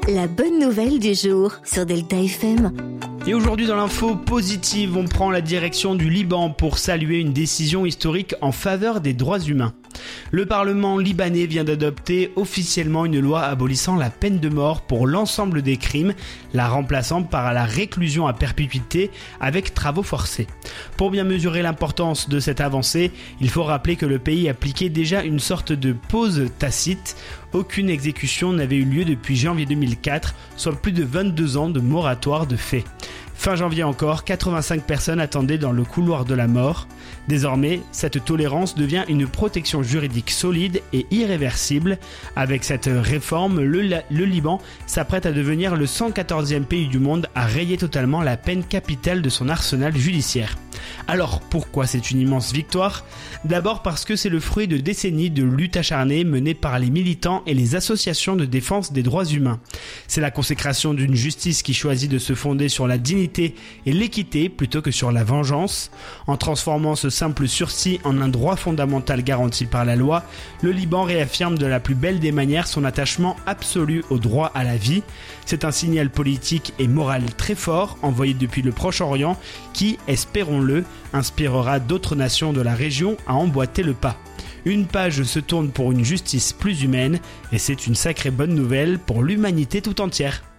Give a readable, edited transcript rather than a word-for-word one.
La bonne nouvelle du jour sur Delta FM. Et aujourd'hui dans l'info positive, on prend la direction du Liban pour saluer une décision historique en faveur des droits humains. Le Parlement libanais vient d'adopter officiellement une loi abolissant la peine de mort pour l'ensemble des crimes, la remplaçant par la réclusion à perpétuité avec travaux forcés. Pour bien mesurer l'importance de cette avancée, il faut rappeler que le pays appliquait déjà une sorte de pause tacite. Aucune exécution n'avait eu lieu depuis janvier 2004, soit plus de 22 ans de moratoire de fait. Fin janvier encore, 85 personnes attendaient dans le couloir de la mort. Désormais, cette tolérance devient une protection juridique solide et irréversible. Avec cette réforme, le Liban s'apprête à devenir le 114e pays du monde à rayer totalement la peine capitale de son arsenal judiciaire. Alors pourquoi c'est une immense victoire ? D'abord parce que c'est le fruit de décennies de lutte acharnée menée par les militants et les associations de défense des droits humains. C'est la consécration d'une justice qui choisit de se fonder sur la dignité et l'équité plutôt que sur la vengeance. En transformant ce simple sursis en un droit fondamental garanti par la loi, le Liban réaffirme de la plus belle des manières son attachement absolu au droit à la vie. C'est un signal politique et moral très fort envoyé depuis le Proche-Orient qui, espérons-le, inspirera d'autres nations de la région à emboîter le pas. Une page se tourne pour une justice plus humaine et c'est une sacrée bonne nouvelle pour l'humanité tout entière.